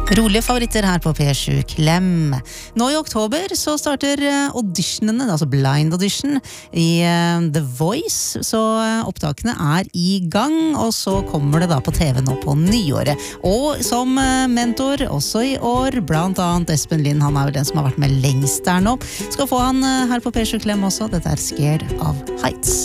Rolige favoritter her på P7 Klem. Nå i oktober så starter auditionene, altså blind audition, i The Voice, så opptakene er i gang, og så kommer det da på TV nå på nyåret. Og som mentor også i år, blant annet Espen Lind, han er vel den som har vært med lengst der nå. Skal få han her på P7 Klem også, dette er Scared of Heights.